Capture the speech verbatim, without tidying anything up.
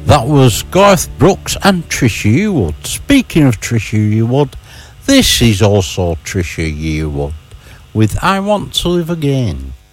That was Garth Brooks and Trisha Yearwood. Speaking of Trisha Yearwood, this is also Trisha Yearwood with I Want to Live Again.